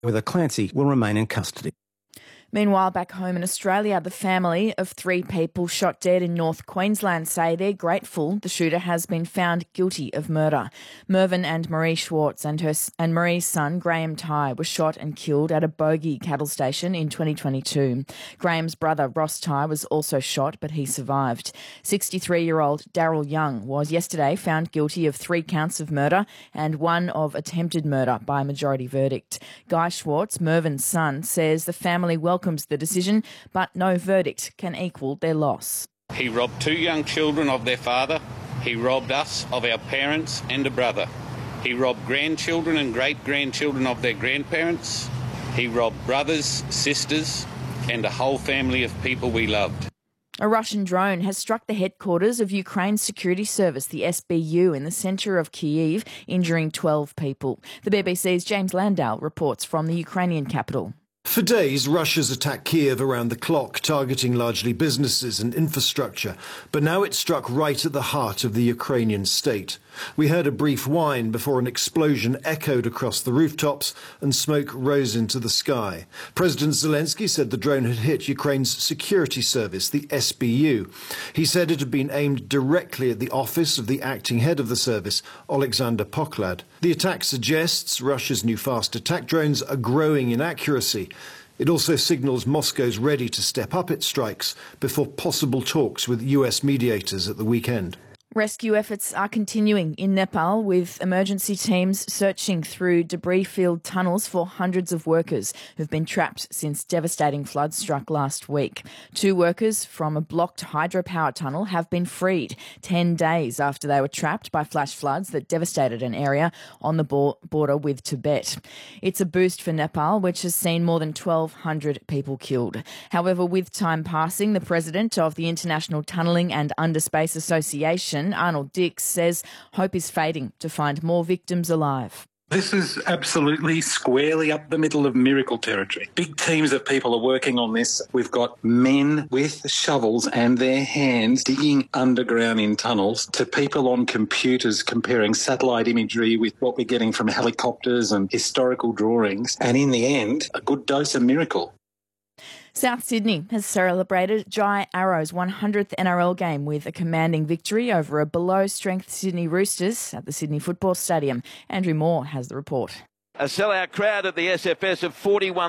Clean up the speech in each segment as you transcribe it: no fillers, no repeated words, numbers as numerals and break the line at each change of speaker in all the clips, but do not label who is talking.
whether Clancy will remain in custody.
Meanwhile, back home in Australia, the family of 3 people shot dead in North Queensland say they're grateful the shooter has been found guilty of murder. Mervyn and Marie Schwartz and Marie's son, Graham Tighe, were shot and killed at a bogey cattle station in 2022. Graham's brother, Ross Tighe, was also shot, but he survived. 63-year-old Daryl Young was yesterday found guilty of 3 counts of murder and 1 of attempted murder by majority verdict. Guy Schwartz, Mervyn's son, says the family welcomes the decision, but no verdict can equal their loss.
He robbed 2 young children of their father. He robbed us of our parents and a brother. He robbed grandchildren and great-grandchildren of their grandparents. He robbed brothers, sisters, and a whole family of people we loved.
A Russian drone has struck the headquarters of Ukraine's security service, the SBU, in the centre of Kyiv, injuring 12 people. The BBC's James Landau reports from the Ukrainian capital.
For days, Russia's attacked Kiev around the clock, targeting largely businesses and infrastructure. But now it struck right at the heart of the Ukrainian state. We heard a brief whine before an explosion echoed across the rooftops and smoke rose into the sky. President Zelensky said the drone had hit Ukraine's security service, the SBU. He said it had been aimed directly at the office of the acting head of the service, Alexander Poklad. The attack suggests Russia's new fast attack drones are growing in accuracy. It also signals Moscow's ready to step up its strikes before possible talks with US mediators at the weekend.
Rescue efforts are continuing in Nepal, with emergency teams searching through debris-filled tunnels for hundreds of workers who've been trapped since devastating floods struck last week. 2 workers from a blocked hydropower tunnel have been freed 10 days after they were trapped by flash floods that devastated an area on the border with Tibet. It's a boost for Nepal, which has seen more than 1,200 people killed. However, with time passing, the president of the International Tunnelling and Underspace Association, Arnold Dix, says hope is fading to find more victims alive.
This is absolutely squarely up the middle of miracle territory. Big teams of people are working on this. We've got men with shovels and their hands digging underground in tunnels, to people on computers comparing satellite imagery with what we're getting from helicopters and historical drawings. And in the end, a good dose of miracle.
South Sydney has celebrated Jai Arrow's 100th NRL game with a commanding victory over a below-strength Sydney Roosters at the Sydney Football Stadium. Andrew Moore has the report.
A sellout crowd at the SFS of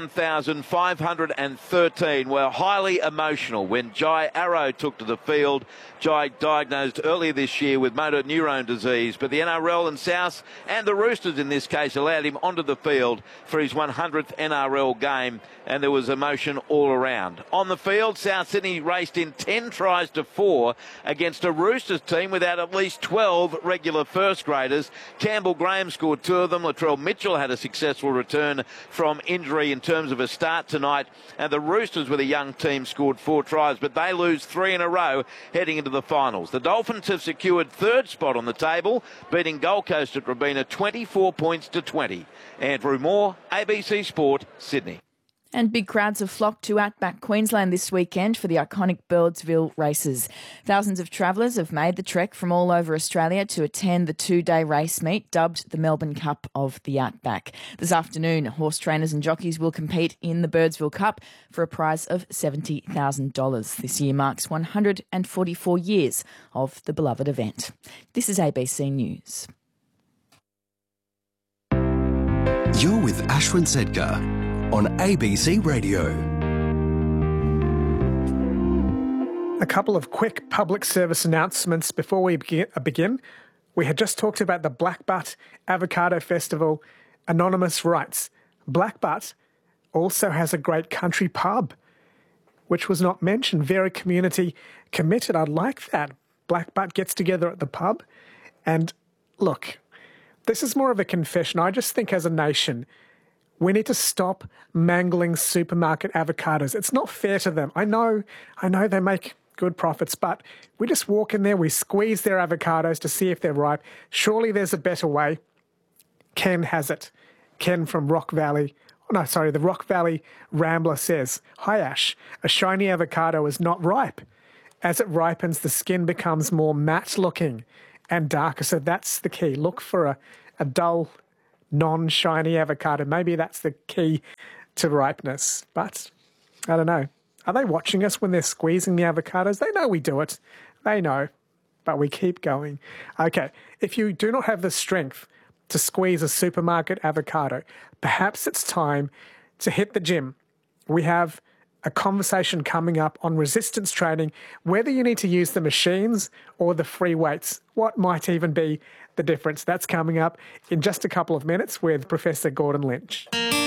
41,513 were highly emotional when Jai Arrow took to the field. Jai diagnosed earlier this year with motor neurone disease, but the NRL and South, and the Roosters in this case, allowed him onto the field for his 100th NRL game, and there was emotion all around. On the field, South Sydney raced in 10 tries to 4 against a Roosters team without at least 12 regular first graders. Campbell Graham scored 2 of them. Latrell Mitchell had a successful return from injury in terms of a start tonight, and the Roosters with a young team scored 4 tries, but they lose 3 in a row heading into the finals. The Dolphins have secured 3rd spot on the table, beating Gold Coast at Robina 24 points to 20. Andrew Moore, ABC Sport, Sydney.
And big crowds have flocked to Outback Queensland this weekend for the iconic Birdsville races. Thousands of travellers have made the trek from all over Australia to attend the 2-day race meet, dubbed the Melbourne Cup of the Outback. This afternoon, horse trainers and jockeys will compete in the Birdsville Cup for a prize of $70,000. This year marks 144 years of the beloved event. This is ABC News.
You're with Ashwin Sedkar on ABC Radio.
A couple of quick public service announcements before we begin. We had just talked about the Blackbutt Avocado Festival. Anonymous writes, Blackbutt also has a great country pub, which was not mentioned. Very community committed. I like that. Blackbutt gets together at the pub. And look, this is more of a confession. I just think as a nation, we need to stop mangling supermarket avocados. It's not fair to them. I know they make good profits, but we just walk in there, we squeeze their avocados to see if they're ripe. Surely there's a better way. Ken has it. Ken from Rock Valley. The Rock Valley Rambler says, Hi Ash, a shiny avocado is not ripe. As it ripens, the skin becomes more matte looking and darker. So that's the key. Look for a dull, non-shiny avocado. Maybe that's the key to ripeness. But I don't know. Are they watching us when they're squeezing the avocados? They know we do it. They know. But we keep going. Okay, if you do not have the strength to squeeze a supermarket avocado, perhaps it's time to hit the gym. We have a conversation coming up on resistance training, whether you need to use the machines or the free weights. What might even be the difference? That's coming up in just a couple of minutes with Professor Gordon Lynch.